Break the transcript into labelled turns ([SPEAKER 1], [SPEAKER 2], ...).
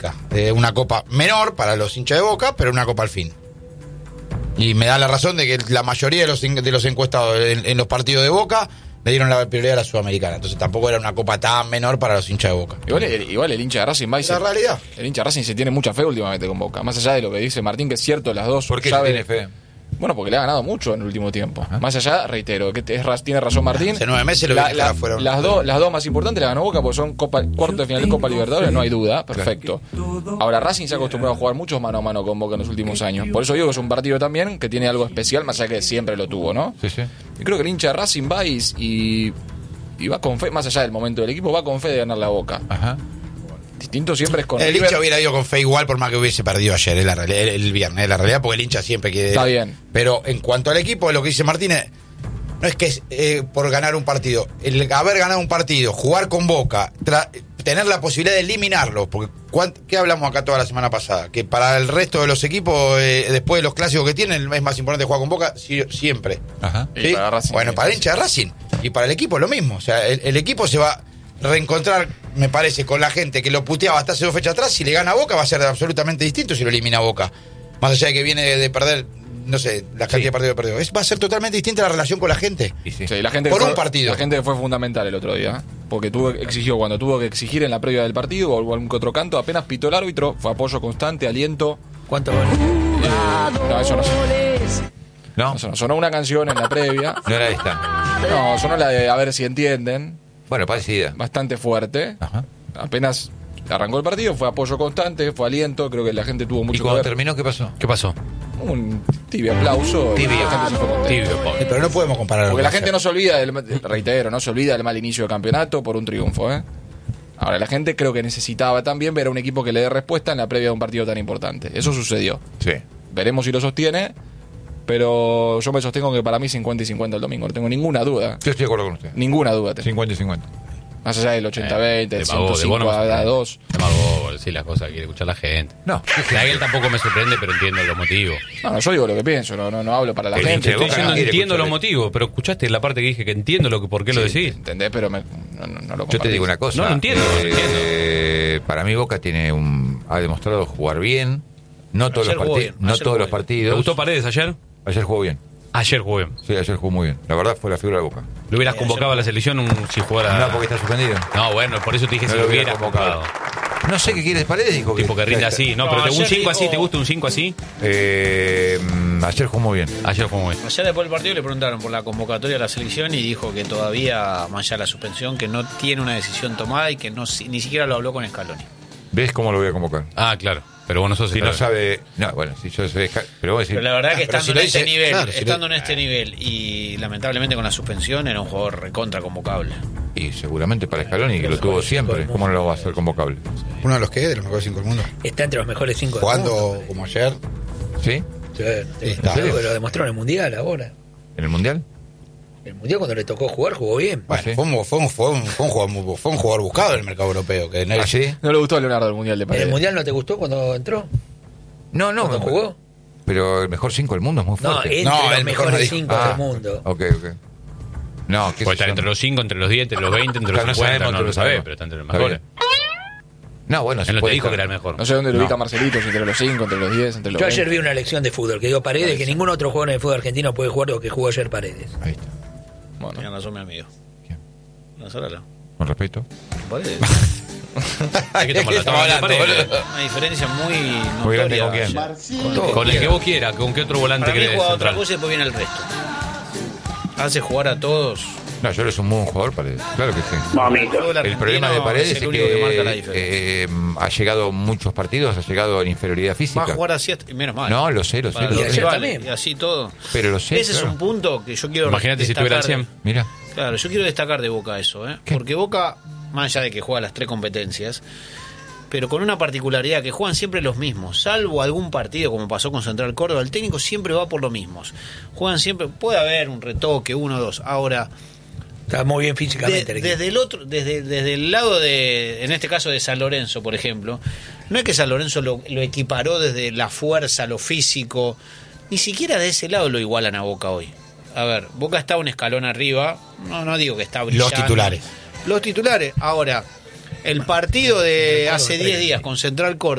[SPEAKER 1] Una copa menor para los hinchas de Boca, pero una copa al fin. Y me da la razón de que la mayoría de los encuestados en los partidos de Boca le dieron la prioridad a la Sudamericana. Entonces tampoco era una copa tan menor para los hinchas de Boca.
[SPEAKER 2] Igual el hincha de Racing va y
[SPEAKER 1] la realidad.
[SPEAKER 2] El hincha de Racing se tiene mucha fe últimamente con Boca. Más allá de lo que dice Martín, que es cierto, las dos.
[SPEAKER 3] ¿Por qué se tiene fe?
[SPEAKER 2] Bueno, porque le ha ganado mucho en el último tiempo. Más allá, reitero, que tiene razón Martín.
[SPEAKER 1] Hace 9 meses lo vi que fueron.
[SPEAKER 2] Las dos más importantes la ganó Boca porque son cuarto de final de Copa Libertadores, no hay duda. Perfecto. Ahora, Racing se ha acostumbrado a jugar muchos mano a mano con Boca en los últimos años. Por eso digo que es un partido también que tiene algo especial, más allá que siempre lo tuvo, ¿no?
[SPEAKER 3] Sí, sí.
[SPEAKER 2] Y creo que el hincha de Racing va y va con fe, más allá del momento del equipo, va con fe de ganar la Boca.
[SPEAKER 3] Ajá.
[SPEAKER 2] Distinto siempre es con
[SPEAKER 1] el hincha hubiera ido con fe igual por más que hubiese perdido ayer, el viernes, la realidad, porque el hincha siempre quiere.
[SPEAKER 2] Está bien.
[SPEAKER 1] Pero en cuanto al equipo, lo que dice Martínez, no es que es por ganar un partido. El haber ganado un partido, jugar con Boca, tener la posibilidad de eliminarlo, porque ¿qué hablamos acá toda la semana pasada? Que para el resto de los equipos, después de los clásicos que tienen, es más importante jugar con Boca siempre.
[SPEAKER 3] Ajá.
[SPEAKER 1] ¿Sí?
[SPEAKER 2] Para Racing,
[SPEAKER 1] bueno, para el hincha de Racing y para el equipo lo mismo. O sea, el equipo se va reencontrar, me parece, con la gente que lo puteaba hasta hace 2 fechas atrás. Si le gana a Boca va a ser absolutamente distinto si lo elimina a Boca, más allá de que viene de perder, no sé, la cantidad de partidos que perdió. Va a ser totalmente distinta la relación con la gente.
[SPEAKER 3] Sí.
[SPEAKER 2] Sí, la gente
[SPEAKER 1] por un partido.
[SPEAKER 2] La gente fue fundamental el otro día, porque cuando tuvo que exigir en la previa del partido o algún que otro canto, apenas pitó el árbitro, fue apoyo constante, aliento.
[SPEAKER 4] ¿Cuántos goles?
[SPEAKER 2] No, eso no sé.
[SPEAKER 3] ¿No?
[SPEAKER 2] Eso no. Sonó una canción en la previa.
[SPEAKER 3] No era esta.
[SPEAKER 2] No, sonó la de A ver si entienden.
[SPEAKER 3] Bueno, parecida.
[SPEAKER 2] Bastante fuerte.
[SPEAKER 3] Ajá.
[SPEAKER 2] Apenas arrancó el partido, fue apoyo constante, fue aliento. Creo que la gente tuvo mucho
[SPEAKER 3] ¿Y
[SPEAKER 2] que
[SPEAKER 3] cuando
[SPEAKER 2] ver.
[SPEAKER 3] terminó qué pasó?
[SPEAKER 5] ¿Qué pasó?
[SPEAKER 2] Un tibio aplauso.
[SPEAKER 3] Tibio.
[SPEAKER 2] La gente se fue contenta.
[SPEAKER 5] Tibio, pobre.
[SPEAKER 1] Pero no podemos comparar.
[SPEAKER 2] Porque la gente no se olvida no se olvida del mal inicio del campeonato por un triunfo, ¿eh? Ahora, la gente creo que necesitaba también ver a un equipo que le dé respuesta en la previa de un partido tan importante. Eso sucedió.
[SPEAKER 3] Sí.
[SPEAKER 2] Veremos si lo sostiene, pero yo me sostengo que para mí 50 y 50 el domingo. No tengo ninguna duda.
[SPEAKER 3] Yo estoy de acuerdo con usted.
[SPEAKER 2] Ninguna duda.
[SPEAKER 3] 50 y 50.
[SPEAKER 2] Más allá del 80-20, del
[SPEAKER 5] Demagogo,
[SPEAKER 2] 105 a 2.
[SPEAKER 5] Demagogo, decir las cosas que quiere escuchar la gente.
[SPEAKER 3] No.
[SPEAKER 5] A él tampoco me sorprende, pero entiendo los motivos.
[SPEAKER 2] No, yo digo lo que pienso, no hablo para la
[SPEAKER 3] El
[SPEAKER 2] gente.
[SPEAKER 3] hincha de
[SPEAKER 5] Estoy
[SPEAKER 3] Boca
[SPEAKER 5] diciendo
[SPEAKER 3] no quiere
[SPEAKER 5] entiendo los
[SPEAKER 3] escuchar
[SPEAKER 5] motivos, pero escuchaste la parte que dije que entiendo por qué lo
[SPEAKER 2] Sí,
[SPEAKER 5] decís.
[SPEAKER 2] ¿entendés? Pero no lo
[SPEAKER 3] Yo
[SPEAKER 2] compartís.
[SPEAKER 3] te digo una cosa.
[SPEAKER 5] No, lo entiendo, lo
[SPEAKER 3] Para mí Boca ha demostrado jugar bien. No todos
[SPEAKER 4] Ayer
[SPEAKER 3] los
[SPEAKER 4] jugó
[SPEAKER 3] partidos.
[SPEAKER 4] bien,
[SPEAKER 3] No
[SPEAKER 4] ayer
[SPEAKER 3] todos
[SPEAKER 4] jugó
[SPEAKER 3] los
[SPEAKER 4] bien.
[SPEAKER 3] partidos.
[SPEAKER 5] ¿Te gustó Paredes ayer?
[SPEAKER 3] Ayer jugó bien.
[SPEAKER 5] Ayer jugué.
[SPEAKER 3] Sí, ayer jugó muy bien. La verdad fue la figura de Boca.
[SPEAKER 5] ¿Lo hubieras convocado a la selección si jugara?
[SPEAKER 3] No, porque está suspendido.
[SPEAKER 5] No, bueno, por eso te dije
[SPEAKER 3] No
[SPEAKER 5] si
[SPEAKER 3] lo
[SPEAKER 5] lo
[SPEAKER 3] hubiera
[SPEAKER 5] hubieras convocado.
[SPEAKER 3] No sé qué quieres Paredes, dijo
[SPEAKER 5] Tipo que rinde así. No, pero
[SPEAKER 4] No,
[SPEAKER 5] un
[SPEAKER 4] ayer
[SPEAKER 5] 5 así,
[SPEAKER 4] dijo-
[SPEAKER 5] ¿te gusta un 5 así?
[SPEAKER 3] Ayer jugó muy bien.
[SPEAKER 5] Ayer jugó muy bien.
[SPEAKER 4] Ayer después del partido le preguntaron por la convocatoria de la selección y dijo que todavía, más allá de la suspensión, que no tiene una decisión tomada y que ni siquiera lo habló con Scaloni.
[SPEAKER 3] ¿Ves cómo lo voy a convocar?
[SPEAKER 5] Ah, claro. Pero bueno, sos
[SPEAKER 3] Si no sabe. No, bueno, si yo sé. Pero vos decís.
[SPEAKER 4] Pero la verdad que
[SPEAKER 1] pero
[SPEAKER 4] estando
[SPEAKER 1] si lo
[SPEAKER 4] en este
[SPEAKER 1] dice-
[SPEAKER 4] nivel,
[SPEAKER 1] claro, si
[SPEAKER 4] estando en este nivel y lamentablemente con la suspensión era un jugador recontra convocable.
[SPEAKER 3] Y seguramente para Scaloni, que lo tuvo siempre. ¿Cómo no lo va a hacer convocable?
[SPEAKER 1] Uno de los que de los mejores 5 del mundo.
[SPEAKER 4] Está entre los mejores 5 del mundo.
[SPEAKER 1] Jugando como ayer.
[SPEAKER 3] ¿Sí?
[SPEAKER 4] Sí,
[SPEAKER 1] está.
[SPEAKER 4] lo demostró en el Mundial ahora.
[SPEAKER 3] ¿En el Mundial?
[SPEAKER 4] El Mundial cuando le tocó jugar, jugó bien.
[SPEAKER 1] Bueno,
[SPEAKER 3] sí.
[SPEAKER 1] fue un jugador buscado en el mercado europeo. Que
[SPEAKER 3] ¿Ah, sí?
[SPEAKER 2] No le gustó a Leonardo el Mundial de
[SPEAKER 4] ¿En
[SPEAKER 2] Paredes.
[SPEAKER 4] el Mundial no te gustó cuando entró?
[SPEAKER 3] No,
[SPEAKER 4] ¿Cuando jugó?
[SPEAKER 3] Pero el mejor 5 del mundo es muy
[SPEAKER 4] No,
[SPEAKER 3] fuerte.
[SPEAKER 4] entre
[SPEAKER 1] No,
[SPEAKER 4] los
[SPEAKER 1] el mejor no
[SPEAKER 4] mejores
[SPEAKER 1] dijo.
[SPEAKER 4] 5 del mundo.
[SPEAKER 3] Ok. No, ¿qué
[SPEAKER 5] Puede estar entre los 5, entre los 10, entre los 20, entre los
[SPEAKER 3] Claro, no
[SPEAKER 5] 50,
[SPEAKER 3] sabemos,
[SPEAKER 5] no
[SPEAKER 3] pero
[SPEAKER 5] lo sabés,
[SPEAKER 3] sabemos.
[SPEAKER 5] pero está entre los
[SPEAKER 3] Está
[SPEAKER 5] mejores.
[SPEAKER 3] No, bueno,
[SPEAKER 5] Él no te
[SPEAKER 3] puede
[SPEAKER 5] dijo que
[SPEAKER 3] estar.
[SPEAKER 5] era el mejor.
[SPEAKER 2] No sé dónde lo
[SPEAKER 3] No.
[SPEAKER 2] ubica Marcelito, si entre los 5, entre los 10, entre los
[SPEAKER 4] Yo
[SPEAKER 2] 20.
[SPEAKER 4] ayer vi una lección de fútbol que dio Paredes, que ningún otro jugador en el fútbol argentino puede jugar lo que jugó ayer Paredes.
[SPEAKER 3] Ahí está.
[SPEAKER 2] Bueno,
[SPEAKER 4] Tiene razón, mi amigo.
[SPEAKER 3] ¿Quién?
[SPEAKER 4] Nazarala.
[SPEAKER 3] Con respeto.
[SPEAKER 4] Paredes.
[SPEAKER 5] Hay que tomar la
[SPEAKER 1] estamos hablando,
[SPEAKER 5] Paredes.
[SPEAKER 4] Una diferencia muy
[SPEAKER 3] Muy grande,
[SPEAKER 4] notoria.
[SPEAKER 3] ¿con quién?
[SPEAKER 4] ayer.
[SPEAKER 5] Con el que vos quieras, ¿con qué otro volante
[SPEAKER 4] Para mí
[SPEAKER 5] querés
[SPEAKER 4] juega otra
[SPEAKER 5] central?
[SPEAKER 4] cosa y después viene el resto. Hace jugar a todos.
[SPEAKER 3] No, yo le soy un buen jugador, Paredes. Claro que sí.
[SPEAKER 4] Fútbol
[SPEAKER 3] El problema de
[SPEAKER 4] argentino
[SPEAKER 3] Paredes es
[SPEAKER 4] el único que marca la
[SPEAKER 3] que
[SPEAKER 4] diferencia.
[SPEAKER 3] ha llegado a muchos partidos, ha llegado en inferioridad
[SPEAKER 4] Va
[SPEAKER 3] física.
[SPEAKER 4] a jugar así, menos mal.
[SPEAKER 3] No, lo sé,
[SPEAKER 4] Para
[SPEAKER 3] lo
[SPEAKER 4] los
[SPEAKER 3] sé.
[SPEAKER 4] rivales, también. y así todo.
[SPEAKER 3] Pero lo sé,
[SPEAKER 4] Ese
[SPEAKER 3] claro.
[SPEAKER 4] es un punto que yo quiero
[SPEAKER 5] Imagínate si tuviera el 100.
[SPEAKER 3] Mira.
[SPEAKER 4] Claro, yo quiero destacar de Boca eso, ¿eh?
[SPEAKER 3] ¿Qué?
[SPEAKER 4] Porque Boca, más allá de que juega las 3 competencias, pero con una particularidad que juegan siempre los mismos, salvo algún partido como pasó con Central Córdoba, el técnico siempre va por los mismos. Juegan siempre, puede haber un retoque, 1 o 2. Ahora,
[SPEAKER 6] Está muy bien físicamente. el equipo.
[SPEAKER 4] desde el otro, desde el lado de, en este caso de San Lorenzo, por ejemplo, no es que San Lorenzo lo equiparó desde la fuerza, lo físico, ni siquiera de ese lado lo igualan a Boca hoy. A ver, Boca está un escalón arriba, no digo que está brillando.
[SPEAKER 1] Los titulares.
[SPEAKER 4] Los titulares, ahora, El partido de hace 10 días con Central Córdoba